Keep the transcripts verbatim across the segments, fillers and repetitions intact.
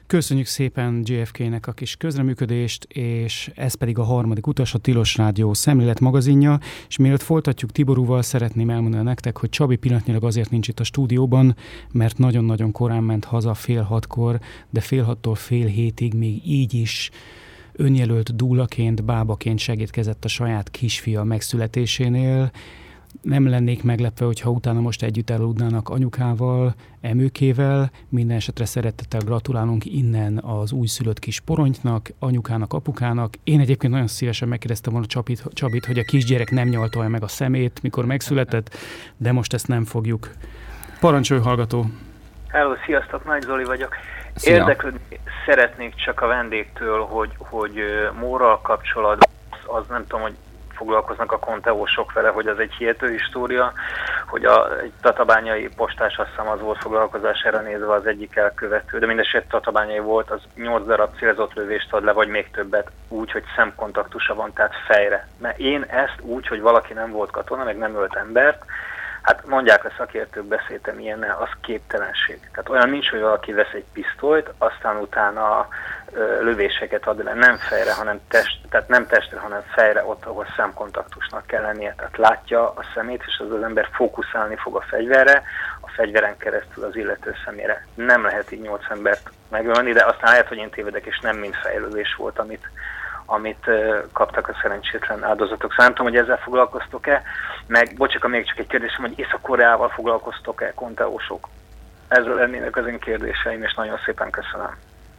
Köszönjük szépen jé ef ké-nek a kis közreműködést, és ez pedig a harmadik utas, a Tilos Rádió szemlélet magazinja, és mielőtt folytatjuk Tiborúval, szeretném elmondani nektek, hogy Csabi pillanatnyilag azért nincs itt a stúdióban, mert nagyon-nagyon korán ment haza fél hatkor, de fél hattól fél hétig még így is önjelölt dúlaként, bábaként segítkezett a saját kisfia megszületésénél. Nem lennék meglepve, hogyha utána most együtt elaludnának anyukával, emőkével. Minden esetre szeretettel gratulálunk innen az újszülött kis poronynak, anyukának, apukának. Én egyébként nagyon szívesen megkérdeztem volna Csabit, Csabit, hogy a kisgyerek nem nyalta meg a szemét, mikor megszületett, de most ezt nem fogjuk. Parancsolj, hallgató! Hello, sziasztok, Nagy Zoli vagyok. Szia. Érdeklődni szeretnék csak a vendégtől, hogy, hogy Móral kapcsolatban, az nem tudom, hogy foglalkoznak a konteósok vele, hogy az egy hihető história, hogy a egy tatabányai postás, azt hiszem az volt foglalkozására nézve az egyik elkövető, de mindeset tatabányai volt, az nyolc darab célzott lövést ad le, vagy még többet, úgy, hogy szemkontaktusa van, tehát fejre. Mert én ezt úgy, hogy valaki nem volt katona, meg nem ölt embert, hát mondják a szakértők, beszéltem ilyennel, az képtelenség. Tehát olyan nincs, hogy valaki vesz egy pisztolyt, aztán utána ö, lövéseket ad le, nem fejre, hanem test, tehát nem testre, hanem fejre, ott, ahol szemkontaktusnak kell lennie. Tehát látja a szemét, és az az ember fókuszálni fog a fegyverre, a fegyveren keresztül az illető szemére. Nem lehet így nyolc embert megölni, de aztán lehet, hogy én tévedek, és nem mind fejlődés volt, amit amit uh, kaptak a szerencsétlen áldozatok. Szóval nem tudom, hogy ezzel foglalkoztok-e, meg bocsánat, még csak egy kérdésem, hogy Észak-Koreával foglalkoztok-e, konteósok? Ezzel lennének az én kérdéseim, és nagyon szépen köszönöm.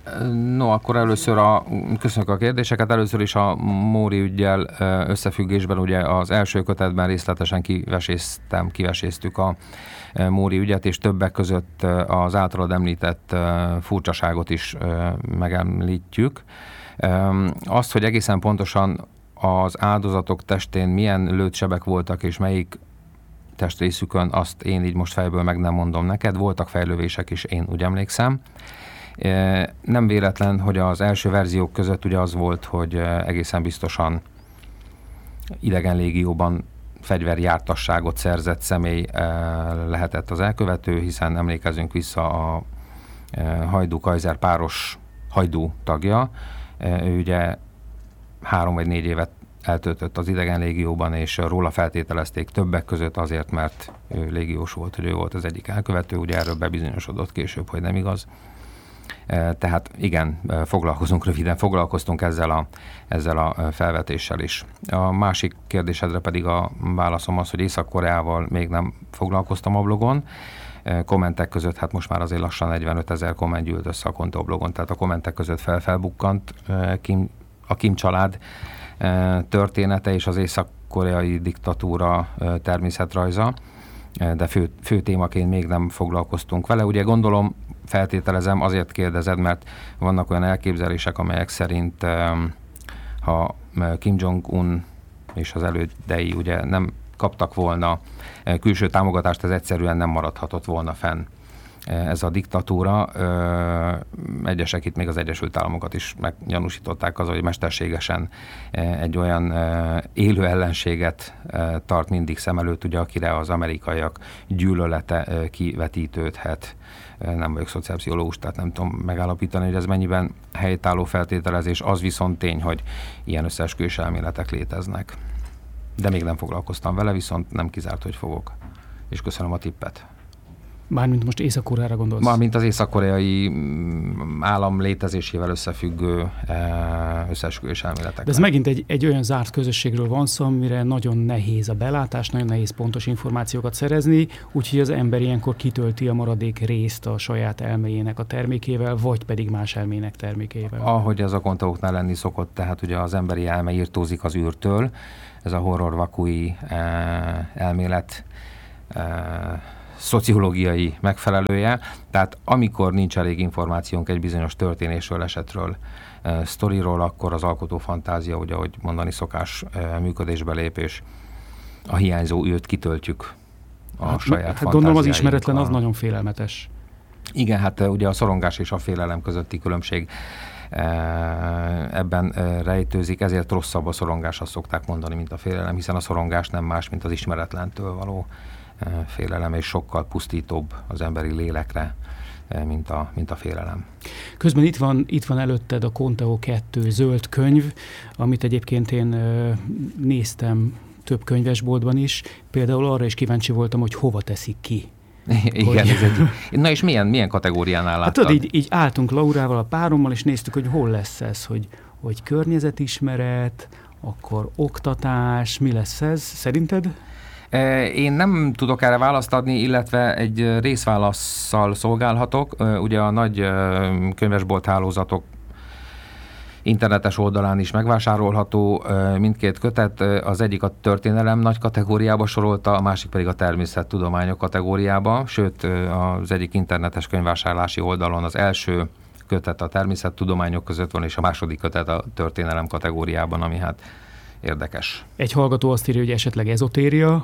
No, akkor először a, köszönjük a kérdéseket, először is a Móri üggyel összefüggésben, ugye az első kötetben részletesen kiveséztem, kiveséztük a Móri ügyet, és többek között az általad említett furcsaságot is megemlítjük. Azt, hogy egészen pontosan az áldozatok testén milyen lőtsebek voltak, és melyik testrészükön, azt én így most fejből meg nem mondom neked. Voltak fejlővések is, én úgy emlékszem. Nem véletlen, hogy az első verziók között ugye az volt, hogy egészen biztosan idegen légióban fegyverjártasságot szerzett személy lehetett az elkövető, hiszen emlékezünk vissza a Hajdú-Kaiser páros Hajdú tagja. Ő ugye három vagy négy évet eltöltött az idegen légióban, és róla feltételezték többek között azért, mert ő légiós volt, hogy ő volt az egyik elkövető, ugye erről bebizonyosodott később, hogy nem igaz. Tehát igen, foglalkozunk röviden, foglalkoztunk ezzel a, ezzel a felvetéssel is. A másik kérdésedre pedig a válaszom az, hogy Észak-Koreával még nem foglalkoztam a blogon. Kommentek között, hát most már azért lassan negyvenöt ezer komment gyűlt össze a Konto blogon, tehát a kommentek között felfelbukkant Kim, a Kim család története és az észak-koreai diktatúra természetrajza, de fő, fő témaként még nem foglalkoztunk vele. Ugye gondolom, feltételezem, azért kérdezed, mert vannak olyan elképzelések, amelyek szerint ha Kim Jong-un és az elődei ugye nem kaptak volna külső támogatást, ez egyszerűen nem maradhatott volna fenn ez a diktatúra. Egyesek itt még az Egyesült Államokat is meggyanúsították azzal, hogy mesterségesen egy olyan élő ellenséget tart mindig szem előtt, ugye, akire az amerikaiak gyűlölete kivetítődhet. Nem vagyok szociálpszichológus, tehát nem tudom megállapítani, hogy ez mennyiben helytálló feltételezés. Az viszont tény, hogy ilyen összeesküvés elméletek léteznek. De még nem foglalkoztam vele, viszont nem kizárt, hogy fogok. És köszönöm a tippet. Mármint most Észak-Koreára gondolsz? Mármint az észak-koreai állam létezésével összefüggő összeesküvés elméletek. De ez megint egy, egy olyan zárt közösségről van szó, amire nagyon nehéz a belátás, nagyon nehéz pontos információkat szerezni, úgyhogy az ember ilyenkor kitölti a maradék részt a saját elméjének a termékével, vagy pedig más elmének termékével. Ahogy ez a kontóknál lenni szokott, tehát ugye az emberi elme írtózik az űrtől, ez a horror vakui elmélet szociológiai megfelelője, tehát amikor nincs elég információnk egy bizonyos történésről, esetről, e, sztoriról, akkor az alkotó fantázia, ugye, ahogy mondani szokás, e, működésbe lép, és a hiányzó űrt kitöltjük a hát, saját hát gondolom az ismeretlen, a... az nagyon félelmetes. Igen, hát ugye a szorongás és a félelem közötti különbség e, ebben e, rejtőzik, ezért rosszabb a szorongás, azt szokták mondani, mint a félelem, hiszen a szorongás nem más, mint az ismeretlentől való félelem, és sokkal pusztítóbb az emberi lélekre, mint a, mint a félelem. Közben itt van, itt van előtted a Conteo kettő zöld könyv, amit egyébként én ö, néztem több könyvesboltban is. Például arra is kíváncsi voltam, hogy hova teszik ki. Igen, hogy... ez egy... Na és milyen, milyen kategóriánál láttad? Hát tudod, így, így álltunk Laurával, a párommal, és néztük, hogy hol lesz ez, hogy, hogy környezetismeret, akkor oktatás, mi lesz ez? Szerinted? Én nem tudok erre választ adni, illetve egy részválasszal szolgálhatok. Ugye a nagy könyvesbolt hálózatok internetes oldalán is megvásárolható mindkét kötet. Az egyik a történelem nagy kategóriába sorolta, a másik pedig a természettudományok kategóriába, sőt az egyik internetes könyvvásárlási oldalon az első kötet a természettudományok között van, és a második kötet a történelem kategóriában, ami hát érdekes. Egy hallgató azt írja, hogy esetleg ezotéria?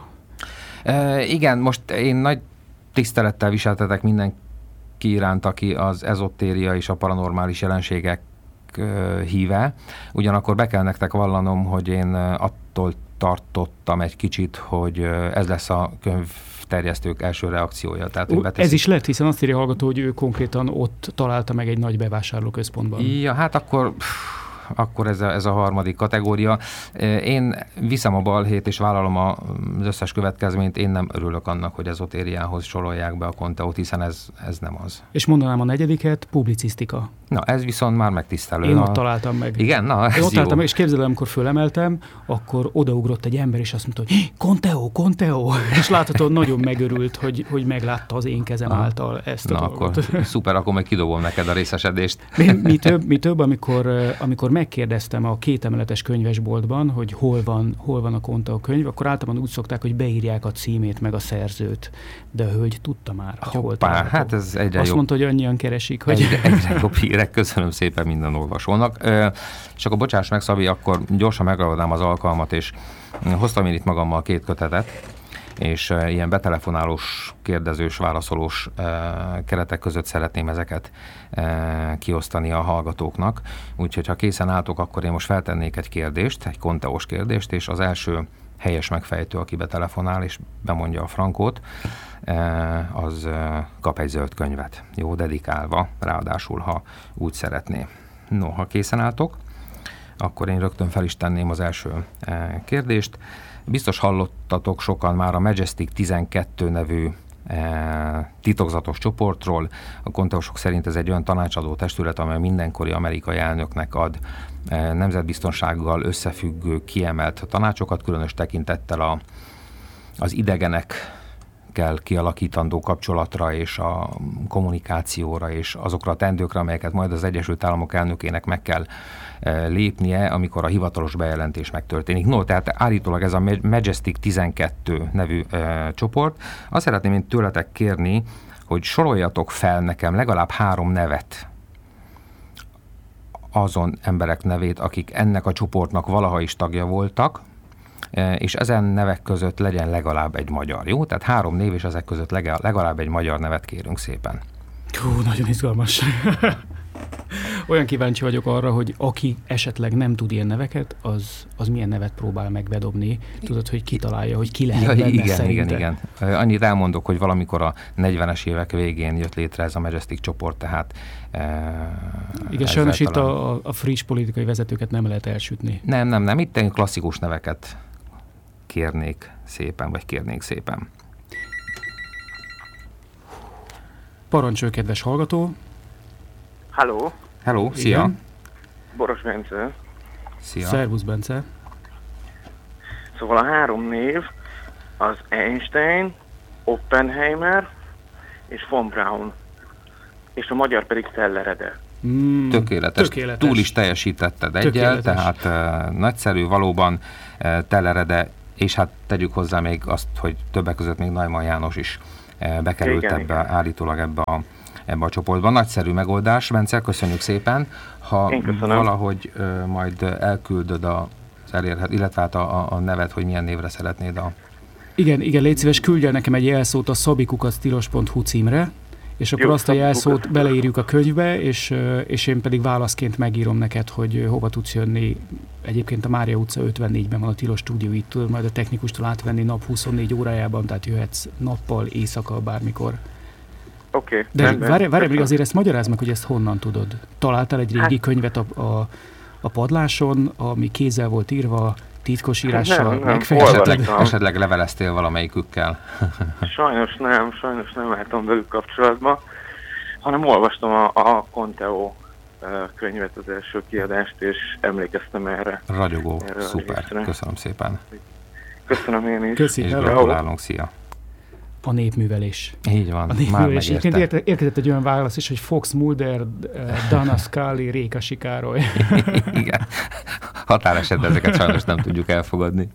E, igen, most én nagy tisztelettel viseltetek mindenki iránt, aki az ezotéria és a paranormális jelenségek e, híve. Ugyanakkor be kell nektek vallanom, hogy én attól tartottam egy kicsit, hogy ez lesz a könyvterjesztők első reakciója. Tehát, Ó, ez is lett, hiszen azt írja a hallgató, hogy ő konkrétan ott találta meg egy nagy bevásárlóközpontban. Ja, hát akkor... akkor ez a, ez a harmadik kategória. Én viszem a balhét, és vállalom az összes következményt. Én nem örülök annak, hogy ezotériához sorolják be a Conteót, hiszen ez, ez nem az. És mondanám a negyediket, publicisztika. Na, ez viszont már megtisztelő. Én ott találtam meg. Igen? Na, ez Én ott jó. találtam meg, és képzeld el, amikor fölemeltem, akkor odaugrott egy ember, és azt mondta, hogy Conteo, Conteo, és láthatod, nagyon megörült, hogy, hogy meglátta az én kezem ah. által ezt a Na, dolgot. akkor szuper, akkor meg kidobom neked a részesedést. Mi, mi több, mi több amikor, amikor megkérdeztem a kétemeletes könyvesboltban, hogy hol van, hol van a Conteo könyv, akkor általában úgy szokták, hogy beírják a címét meg a szerzőt. De a hölgy tudta már, hogy hol található. Hát ez egyre Azt jobb. mondta, hogy annyian keresik. Hogy... Egyre, egyre jobb hírek, köszönöm szépen minden olvasónak. És akkor bocsáss meg, Szabi, akkor gyorsan megragadnám az alkalmat, és hoztam én itt magammal két kötetet, és ilyen betelefonálós, kérdezős, válaszolós keretek között szeretném ezeket kiosztani a hallgatóknak. Úgyhogy ha készen álltok, akkor én most feltennék egy kérdést, egy konteós kérdést, és az első helyes megfejtő, aki betelefonál és bemondja a frankót, az kap egy zöld könyvet. Jó, dedikálva, ráadásul, ha úgy szeretné. No, ha készen álltok, akkor én rögtön fel is tenném az első kérdést. Biztos hallottatok sokan már a Majestic tizenkettő nevű e, titokzatos csoportról. A konteósok szerint ez egy olyan tanácsadó testület, amely mindenkori amerikai elnöknek ad e, nemzetbiztonsággal összefüggő kiemelt tanácsokat, különös tekintettel a, az idegenek kell kialakítandó kapcsolatra és a kommunikációra és azokra a teendőkre, amelyeket majd az Egyesült Államok elnökének meg kell lépnie, amikor a hivatalos bejelentés megtörténik. No, tehát állítólag ez a Majestic tizenkettő nevű e, csoport. Azt szeretném én tőletek kérni, hogy soroljatok fel nekem legalább három nevet, azon emberek nevét, akik ennek a csoportnak valaha is tagja voltak, és ezen nevek között legyen legalább egy magyar, jó? Tehát három név, és ezek között legalább egy magyar nevet kérünk szépen. Hú, nagyon izgalmas. Olyan kíváncsi vagyok arra, hogy aki esetleg nem tud ilyen neveket, az, az milyen nevet próbál meg bedobni. Tudod, hogy kitalálja, hogy ki lehet ja, benne igen, szerinte. igen, igen. Annyit elmondok, hogy valamikor a negyvenes évek végén jött létre ez a Majestic csoport, tehát... Igen, sajnos itt a, a friss politikai vezetőket nem lehet elsütni. Nem, nem, nem. Itt klasszikus neveket kérnék szépen, vagy kérnénk szépen. Parancsolj, kedves hallgató! Halló! Hello, szia! Igen. Boros Bence. Szia! Szervusz, Bence! Szóval a három név az Einstein, Oppenheimer és von Braun. És a magyar pedig Tellerede. Mm, tökéletes. tökéletes. Túl is teljesítetted egyel, tehát uh, nagyszerű, valóban uh, Tellerede, és hát tegyük hozzá még azt, hogy többek között még Neumann János is uh, bekerült igen, ebbe, igen. állítólag ebbe a, ebbe a csoportban. Nagyszerű megoldás, Bence, köszönjük szépen. Ha valahogy uh, majd elküldöd az elérhet, illetve hát a, a, a nevet, hogy milyen névre szeretnéd a... Igen, igen, légy szíves, küldj el nekem egy jelszót a szabikukac tilos pont hu címre, és akkor jó, azt a jelszót beleírjuk a könyvbe, és, és én pedig válaszként megírom neked, hogy hova tudsz jönni. Egyébként a Mária utca ötvennégyben van a Tilos stúdió, itt tudod majd a technikustól átvenni nap huszonnégy órájában, tehát jöhetsz nappal, éjszaka, bármikor. Oké. Okay, De várj, várj, még azért ezt magyarázd meg, hogy ezt honnan tudod. Találtál egy régi hát, könyvet a, a, a padláson, ami kézzel volt írva, titkos írással megfejtetted? Esetleg, esetleg leveleztél valamelyikükkel? Sajnos nem, sajnos nem álltam velük kapcsolatba, hanem olvastam a, a Conteo könyvet, az első kiadást, és emlékeztem erre. Ragyogó, erre szuper, köszönöm szépen. Köszönöm én is. Köszi, és gratulálunk, szia. A népművelés. Így van, a népművelés. Már megérte. Érkezett egy olyan válasz is, hogy Fox Mulder, Dana Scully, Réka Sikároly. Igen. Határesetben ezeket sajnos nem tudjuk elfogadni.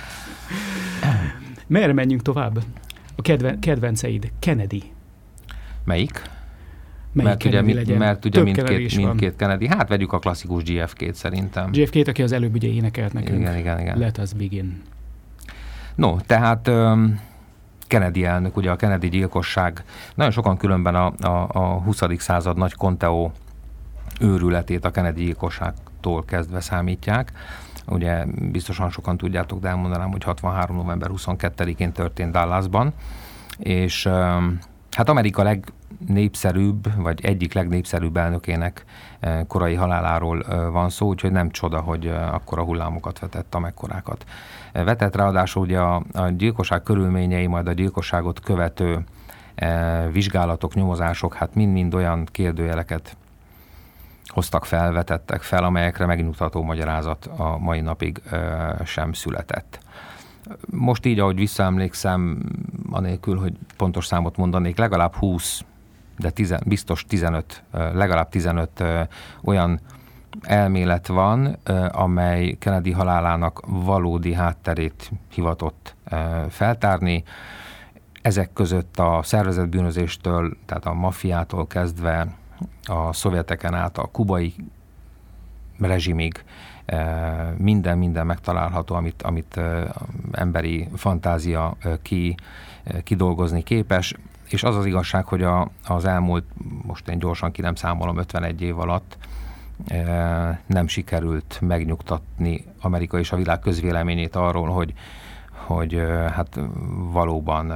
Merre menjünk tovább? A kedven- kedvenceid. Kennedy. Melyik? Melyik mert ugye, legyen? mert ugye mindkét, mindkét Kennedy. Hát vegyük a klasszikus gé ef két szerintem. gé ef két, aki az előbb ugye énekelt nekünk. Igen, igen, igen. Let us begin. No, tehát um, Kennedy elnök, ugye a Kennedy gyilkosság. Nagyon sokan különben a, a, a huszadik század nagy Conteo őrületét a Kennedy gyilkosságtól kezdve számítják. Ugye biztosan sokan tudjátok, de elmondanám, hogy hatvanhárom november huszonkettedikén történt Dallasban, és um, hát Amerika legnépszerűbb, vagy egyik legnépszerűbb elnökének korai haláláról van szó, úgyhogy nem csoda, hogy akkora hullámokat vetett, amekkorákat vetett. Ráadásul ugye a, a gyilkosság körülményei, majd a gyilkosságot követő vizsgálatok, nyomozások, hát mind-mind olyan kérdőjeleket hoztak fel, vetettek fel, amelyekre megnyugtató magyarázat a mai napig sem született. Most így, ahogy visszaemlékszem, anélkül, hogy pontos számot mondanék, legalább húsz, de tizen, biztos tizenöt, legalább tizenöt olyan elmélet van, amely Kennedy halálának valódi hátterét hivatott feltárni. Ezek között a szervezett bűnözéstől, tehát a maffiától kezdve a szovjeteken át a kubai rezsimig minden, minden megtalálható, amit, amit emberi fantázia ki, kidolgozni képes, és az az igazság, hogy a, az elmúlt, most én gyorsan ki nem számolom, ötvenegy év alatt nem sikerült megnyugtatni Amerika és a világ közvéleményét arról, hogy, hogy hát valóban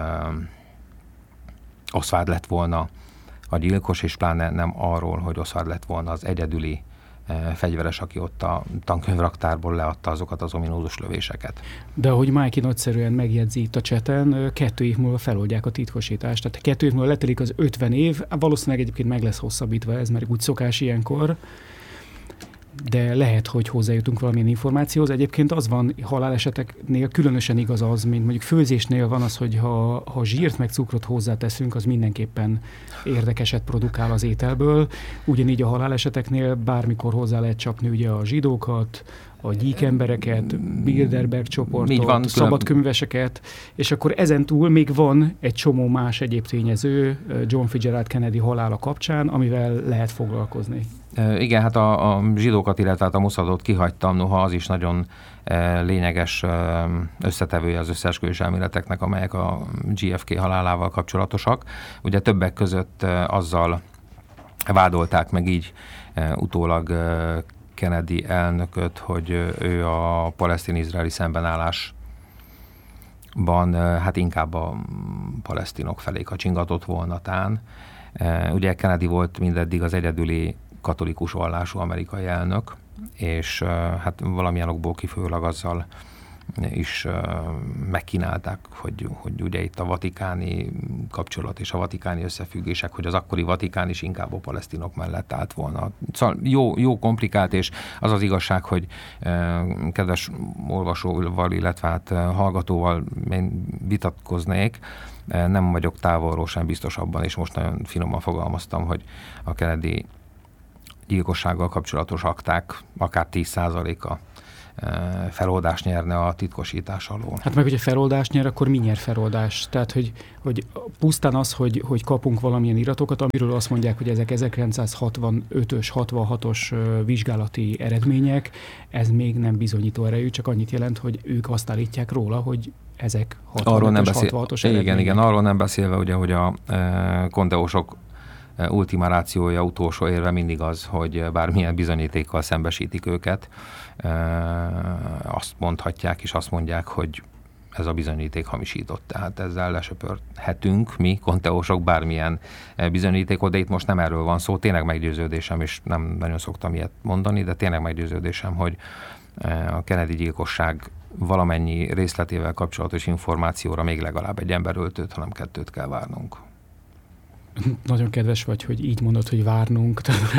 Oswald lett volna a gyilkos, és pláne nem arról, hogy Oswald lett volna az egyedüli fegyveres, aki ott a tankönyvraktárból leadta azokat az ominózus lövéseket. De ahogy Mikey nagyszerűen megjegyzi itt a cseten, kettő év múlva feloldják a titkosítást. Tehát kettő év múlva letelik az ötven év, valószínűleg egyébként meg lesz hosszabbítva ez, mert úgy szokás ilyenkor, de lehet, hogy hozzájutunk valamilyen információhoz. Egyébként az van haláleseteknél, különösen igaz az, mint mondjuk főzésnél van az, hogy ha, ha zsírt meg cukrot hozzáteszünk, az mindenképpen érdekeset produkál az ételből. Ugyanígy a haláleseteknél bármikor hozzá lehet csapni ugye a zsidókat, a gyík embereket, Bilderberg csoportot, van, szabadkönyveseket, és akkor ezentúl még van egy csomó más egyéb tényező John Fitzgerald Kennedy halála kapcsán, amivel lehet foglalkozni. Igen, hát a, a zsidókat, illetve a Mossadot kihagytam, noha az is nagyon lényeges összetevője az összeesküvés elméleteknek, amelyek a gé ef ké halálával kapcsolatosak. Ugye többek között azzal vádolták meg így utólag Kennedy elnököt, hogy ő a palesztin-izraeli szembenállásban hát inkább a palesztinok felé kacsingatott volna tán. Ugye Kennedy volt mindeddig az egyedüli katolikus vallású amerikai elnök, és hát valamilyen okból kifolyólag azzal is megkínálták, hogy, hogy ugye itt a vatikáni kapcsolat és a vatikáni összefüggések, hogy az akkori Vatikán is inkább a palesztinok mellett állt volna. Szóval jó, jó komplikált, és az az igazság, hogy kedves olvasóval, illetve hát hallgatóval én vitatkoznék, nem vagyok távolról sem biztos abban, és most nagyon finoman fogalmaztam, hogy a Kennedy gyilkossággal kapcsolatos akták akár tíz százaléka feloldást nyerne a titkosítás alól. Hát meg, hogyha feloldást nyer, akkor mi nyer feloldást? Tehát, hogy, hogy pusztán az, hogy, hogy kapunk valamilyen iratokat, amiről azt mondják, hogy ezek ezerkilencszázhatvanötös, hatvanhatos vizsgálati eredmények, ez még nem bizonyító erejű, csak annyit jelent, hogy ők azt állítják róla, hogy ezek hatvanötös, hatvanhatos eredmények. Igen, igen, arról nem beszélve, ugye, hogy a e, konteósok ultima rációja, utolsó érve mindig az, hogy bármilyen bizonyítékkal szembesítik őket, azt mondhatják és azt mondják, hogy ez a bizonyíték hamisított. Tehát ezzel lesöpörhetünk mi, konteósok, bármilyen bizonyítékot, de itt most nem erről van szó. Tényleg meggyőződésem, és nem nagyon szoktam ilyet mondani, de tényleg meggyőződésem, hogy a Kennedy gyilkosság valamennyi részletével kapcsolatos információra még legalább egy emberöltőt, hanem kettőt kell várnunk. Nagyon kedves vagy, hogy így mondod, hogy várnunk.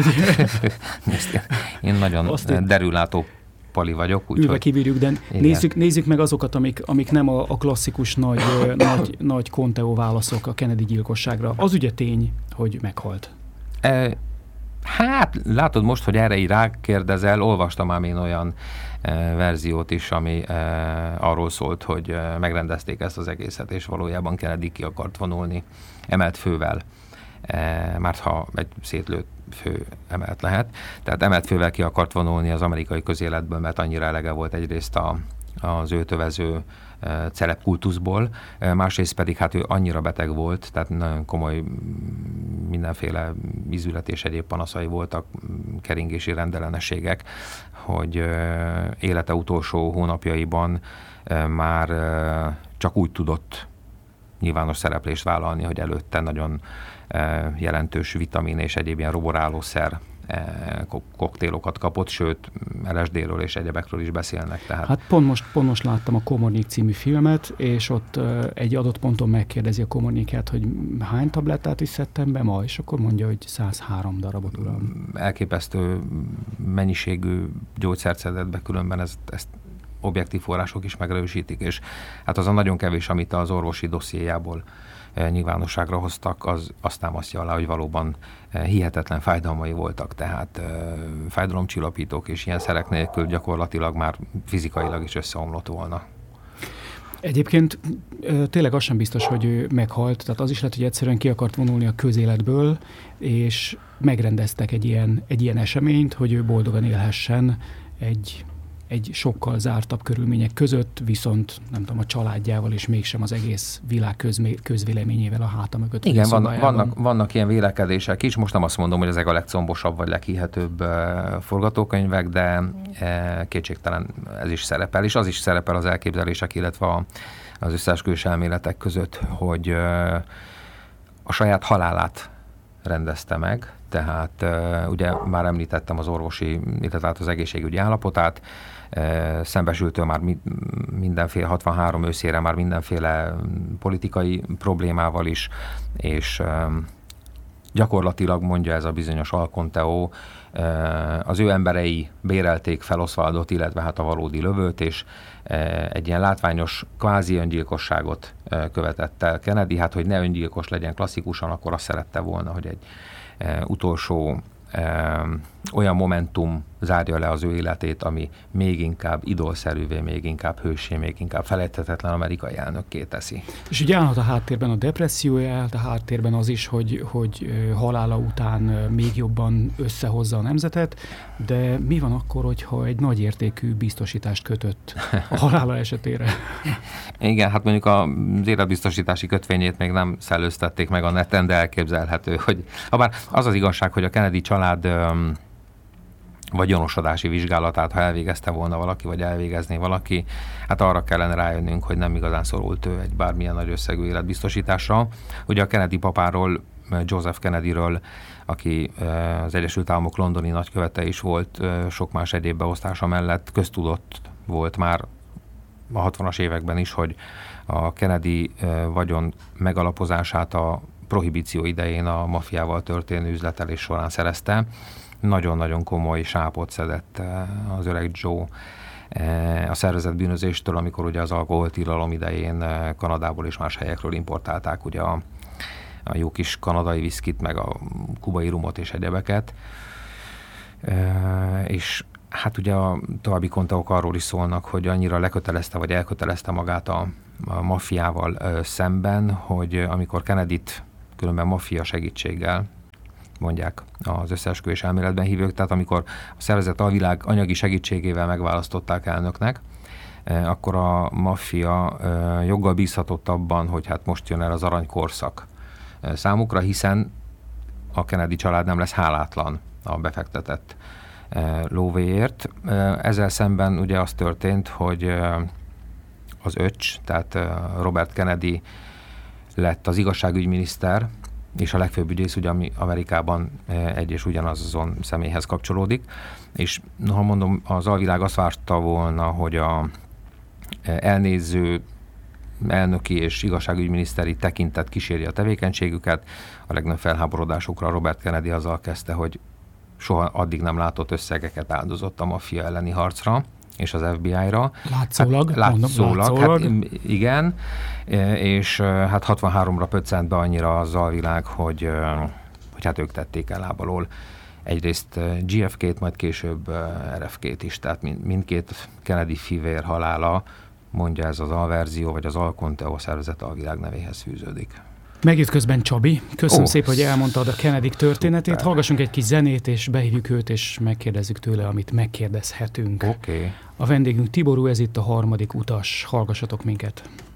Én nagyon Azt derülátó pali vagyok. Úgy, ülve kibírjuk, de nézzük, nézzük meg azokat, amik, amik nem a, a klasszikus nagy, nagy, nagy Conteo válaszok a Kennedy gyilkosságra. Az ugye tény, hogy meghalt. E, hát látod most, hogy erre így rákérdezel, olvastam ám én olyan e, verziót is, ami e, arról szólt, hogy e, megrendezték ezt az egészet, és valójában Kennedy ki akart vonulni emelt fővel. E, mert ha egy szétlőtt fő emelt lehet. Tehát emelt fővel ki akart vonulni az amerikai közéletből, mert annyira elege volt egyrészt a, az őt övező e, celebkultuszból, e, másrészt pedig hát ő annyira beteg volt, tehát nagyon komoly mindenféle ízület és egyéb panaszai voltak, keringési rendellenességek, hogy e, élete utolsó hónapjaiban e, már e, csak úgy tudott nyilvános szereplést vállalni, hogy előtte nagyon jelentős vitamin és egyéb ilyen roborálószer koktélokat kapott, sőt, el es dé-ről és egyebekről is beszélnek. Tehát. Hát pont most, pont most láttam a Komornyik című filmet, és ott egy adott ponton megkérdezi a Komornyikát, hogy hány tablettát is szedtem be ma, és akkor mondja, hogy száz három darabot, uram. Elképesztő mennyiségű gyógyszert szedett be, különben ezt, ezt objektív források is megerősítik, és hát az a nagyon kevés, amit az orvosi dossziéjából nyilvánosságra hoztak, az azt támasztja alá, hogy valóban hihetetlen fájdalmai voltak, tehát fájdalomcsillapítók és ilyen szerek nélkül gyakorlatilag már fizikailag is összeomlott volna. Egyébként tényleg az sem biztos, hogy ő meghalt, tehát az is lehet, hogy egyszerűen ki akart vonulni a közéletből, és megrendeztek egy ilyen, egy ilyen eseményt, hogy ő boldogan élhessen egy egy sokkal zártabb körülmények között, viszont nem tudom, a családjával és mégsem az egész világ közmé- közvéleményével a háta mögött. Igen, vannak, vannak, vannak ilyen vélekedések is. Most nem azt mondom, hogy ezek a legcombosabb vagy leghihetőbb uh, forgatókönyvek, de uh, kétségtelen ez is szerepel, és az is szerepel az elképzelések, illetve a, az összeesküvés elméletek között, hogy uh, a saját halálát rendezte meg, tehát uh, ugye már említettem az orvosi, illetve az egészségügyi állapotát, uh, szembesültől már mi, mindenféle, hatvanhárom őszére már mindenféle politikai problémával is, és um, gyakorlatilag mondja ez a bizonyos Alconteo, uh, az ő emberei bérelték fel Oswaldot, illetve hát a valódi lövőt, és uh, egy ilyen látványos kvázi öngyilkosságot uh, követett el Kennedy, hát hogy ne öngyilkos legyen klasszikusan, akkor azt szerette volna, hogy egy uh, utolsó uh, olyan momentum zárja le az ő életét, ami még inkább idolszerűvé, még inkább hőssé, még inkább felejthetetlen amerikai elnökké teszi. És ugye állhat a háttérben a depressziója, állhat a háttérben az is, hogy, hogy halála után még jobban összehozza a nemzetet, de mi van akkor, hogyha egy nagyértékű biztosítást kötött a halála esetére? Igen, hát mondjuk az életbiztosítási kötvényét még nem szellőztették meg a neten, de elképzelhető, hogy habár az az igazság, hogy a Kennedy család vagyonosodási vizsgálatát, ha elvégezte volna valaki, vagy elvégezné valaki, hát arra kellene rájönnünk, hogy nem igazán szorult ő egy bármilyen nagy összegű életbiztosításra. Ugye a Kennedy papáról, Joseph Kennedyről, aki az Egyesült Államok londoni nagykövete is volt, sok más egyéb beosztása mellett köztudott volt már a hatvanas években is, hogy a Kennedy vagyon megalapozását a prohibíció idején a maffiával történő üzletelés során szerezte. Nagyon-nagyon komoly sápot szedett az öreg Joe a szervezett bűnözéstől, amikor ugye az alkoholtilalom idején Kanadából és más helyekről importálták ugye a, a jó kis kanadai viszkit, meg a kubai rumot és egyebeket. És hát ugye a további konteók arról is szólnak, hogy annyira lekötelezte, vagy elkötelezte magát a, a maffiával szemben, hogy amikor Kennedyt különben maffia segítséggel mondják az összeesküvés elméletben hívők, tehát amikor a szervezet alvilág anyagi segítségével megválasztották elnöknek, akkor a maffia joggal bízhatott abban, hogy hát most jön el az aranykorszak számukra, hiszen a Kennedy család nem lesz hálátlan a befektetett lóvéért. Ezzel szemben ugye az történt, hogy az öcs, tehát Robert Kennedy lett az igazságügyminiszter, és a legfőbb ügyész ugye Amerikában egy és ugyanazon személyhez kapcsolódik. És ha mondom, az alvilág azt várta volna, hogy a elnéző elnöki és igazságügyminiszteri tekintet kíséri a tevékenységüket. A legnagyobb felháborodásukra Robert Kennedy azzal kezdte, hogy soha addig nem látott összegeket áldozott a maffia elleni harcra és az ef bé i-ra. Látszólag. Hát, látszólag, mondom, látszólag. Hát, igen, és hát hatvanháromra pöccent be annyira az alvilág, hogy, hogy hát ők tették el lábalól egyrészt gé ef ká-t, majd később er ef ká-t is, tehát mind, mindkét Kennedy fivér halála, mondja ez az alverzió, vagy az Alconteo szervezet alvilág nevéhez fűződik. Megjött közben Csabi. Köszönöm Ó, szépen, hogy elmondtad a Kennedy történetét. Szuper. Hallgassunk egy kis zenét, és behívjuk őt, és megkérdezzük tőle, amit megkérdezhetünk. Oké. Okay. A vendégünk Tiború, ez itt a harmadik utas. Hallgassatok minket.